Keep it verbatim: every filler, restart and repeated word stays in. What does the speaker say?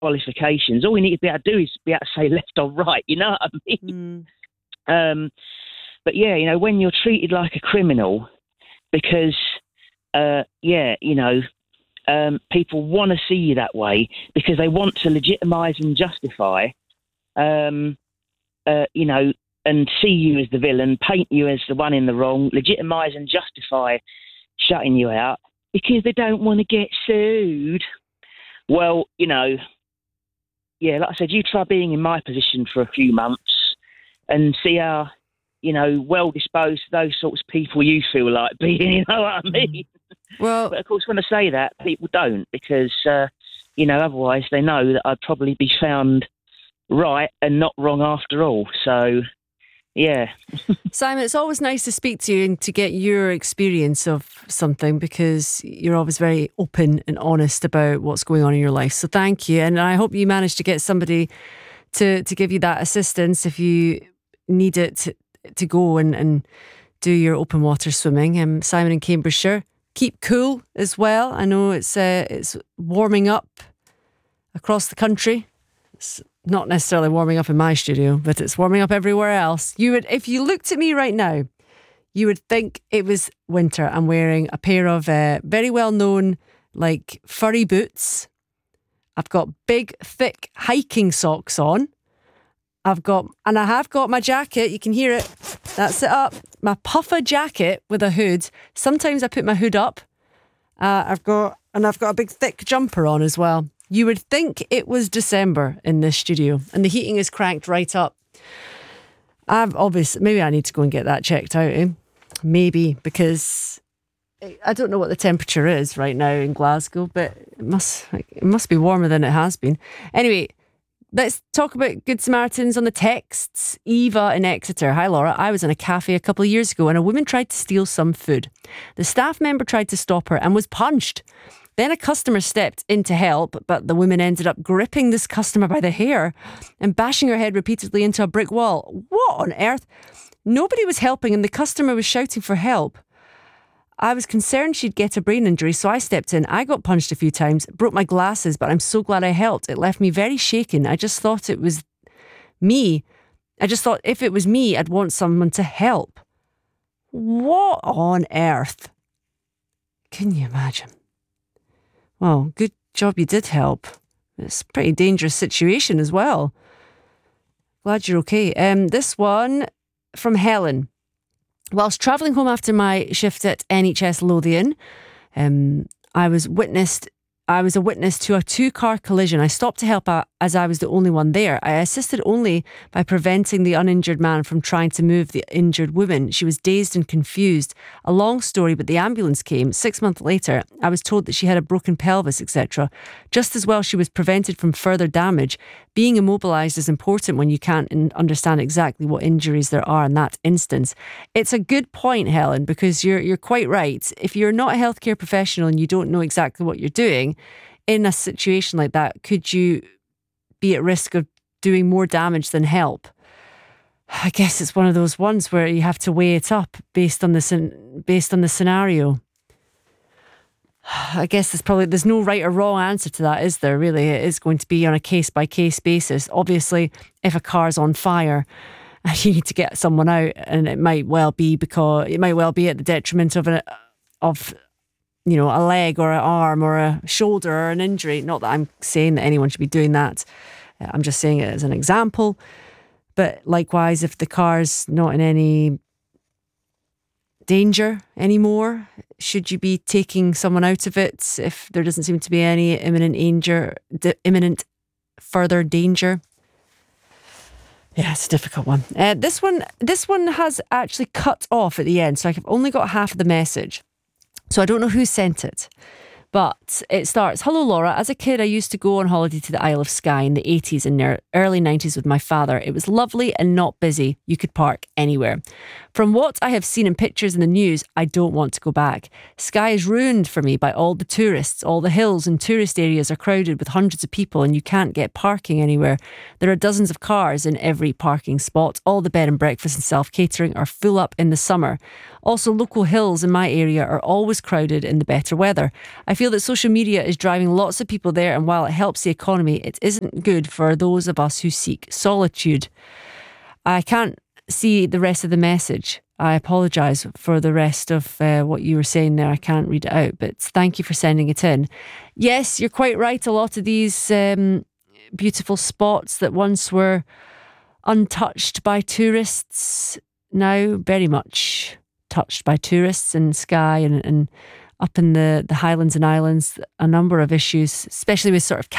qualifications. All we need to be able to do is be able to say left or right. You know what I mean? Mm. Um, but yeah, you know, when you're treated like a criminal, because uh, yeah, you know, um, people want to see you that way because they want to legitimise and justify, um, uh, you know, and see you as the villain, paint you as the one in the wrong, legitimise and justify shutting you out because they don't want to get sued. Well, you know, yeah, like I said, you try being in my position for a few months and see how, you know, well-disposed those sorts of people you feel like being, you know what I mean? Well, but of course, when I say that, people don't because, uh, you know, otherwise they know that I'd probably be found right and not wrong after all. So, yeah. Simon, it's always nice to speak to you and to get your experience of something because you're always very open and honest about what's going on in your life. So thank you. And I hope you manage to get somebody to, to give you that assistance if you need it to, to go and, and do your open water swimming. Um, Simon in Cambridgeshire. Keep cool as well. I know it's uh, it's warming up across the country. It's not necessarily warming up in my studio, but it's warming up everywhere else. You would, if you looked at me right now, you would think it was winter. I'm wearing a pair of uh, very well-known, like, furry boots. I've got big, thick hiking socks on. I've got, and I have got my jacket. You can hear it. That's it up. My puffer jacket with a hood. Sometimes I put my hood up. Uh, I've got, and I've got a big thick jumper on as well. You would think it was December in this studio, and the heating is cranked right up. I've obviously, maybe I need to go and get that checked out. Eh? Maybe because I don't know what the temperature is right now in Glasgow, but it must it must be warmer than it has been. Anyway. Let's talk about Good Samaritans on the texts. Eva in Exeter. Hi, Laura. I was in a cafe a couple of years ago and a woman tried to steal some food. The staff member tried to stop her and was punched. Then a customer stepped in to help, but the woman ended up gripping this customer by the hair and bashing her head repeatedly into a brick wall. What on earth? Nobody was helping and the customer was shouting for help. I was concerned she'd get a brain injury, so I stepped in. I got punched a few times, broke my glasses, but I'm so glad I helped. It left me very shaken. I just thought it was me. I just thought if it was me, I'd want someone to help. What on earth? Can you imagine? Well, good job you did help. It's a pretty dangerous situation as well. Glad you're okay. Um, this one from Helen. Whilst travelling home after my shift at N H S Lothian, um, I was witnessed. I was a witness to a two-car collision. I stopped to help out as I was the only one there. I assisted only by preventing the uninjured man from trying to move the injured woman. She was dazed and confused. A long story, but the ambulance came. Six months later, I was told that she had a broken pelvis, et cetera. Just as well, she was prevented from further damage. Being immobilised is important when you can't understand exactly what injuries there are in that instance. It's a good point, Helen, because you're you're quite right. If you're not a healthcare professional and you don't know exactly what you're doing, in a situation like that, could you be at risk of doing more damage than help? I guess it's one of those ones where you have to weigh it up based on the based on the scenario. I guess there's probably there's no right or wrong answer to that, is there? Really, it is going to be on a case by case basis. Obviously, if a car's on fire and you need to get someone out, and it might well be because it might well be at the detriment of a of you know a leg or an arm or a shoulder or an injury. Not that I'm saying that anyone should be doing that. I'm just saying it as an example. But likewise, if the car's not in any danger anymore, should you be taking someone out of it if there doesn't seem to be any imminent danger, d- imminent further danger? Yeah, it's a difficult one. Uh, this one, this one has actually cut off at the end, so I've only got half of the message. So I don't know who sent it. But it starts, hello Laura, as a kid I used to go on holiday to the Isle of Skye in the eighties and early nineties with my father. It was lovely and not busy. You could park anywhere. From what I have seen in pictures in the news, I don't want to go back. Skye is ruined for me by all the tourists. All the hills and tourist areas are crowded with hundreds of people and you can't get parking anywhere. There are dozens of cars in every parking spot. All the bed and breakfast and self-catering are full up in the summer. Also, local hills in my area are always crowded in the better weather. I feel that social media is driving lots of people there, and while it helps the economy, it isn't good for those of us who seek solitude. I can't see the rest of the message. I apologise for the rest of uh, what you were saying there. I can't read it out, but thank you for sending it in. Yes, you're quite right. A lot of these um, beautiful spots that once were untouched by tourists, now very much touched by tourists, and Skye and, and up in the, the Highlands and Islands, a number of issues, especially with sort of